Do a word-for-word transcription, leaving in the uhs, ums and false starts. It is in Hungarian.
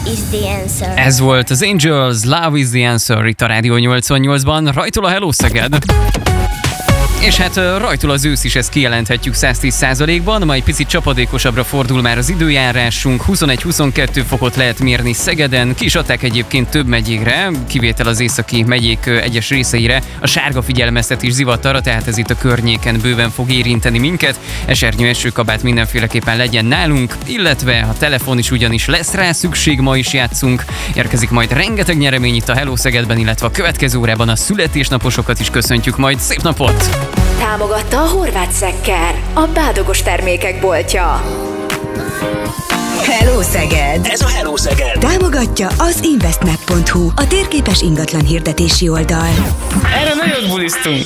is the answer. Ez volt az Angels, Love is the answer itt a Rádió nyolcvannyolcban. Rajtul a Hello Szeged. És hát rajtul az ősz is, ezt kijelenthetjük száztíz százalékban, majd picit csapadékosabbra fordul már az időjárásunk, huszonegy-huszonkettő fokot lehet mérni Szegeden, ki is adták egyébként több megyékre, kivétel az északi megyék egyes részeire, a sárga figyelmeztetés zivatarra, tehát ez itt a környéken bőven fog érinteni minket, esernyő esőkabát mindenféleképpen legyen nálunk, illetve a telefon is ugyanis lesz rá szükség, ma is játszunk, érkezik majd rengeteg nyeremény itt a Hello Szegedben, illetve a következő órában a születésnaposokat is köszöntjük majd, szép napot! Támogatta a Horváth Szekker, a bádogos termékek boltja. Hello Szeged! Ez a Hello Szeged! Támogatja az investmap pont hu, a térképes ingatlan hirdetési oldal. Erre nagyon bulisztunk!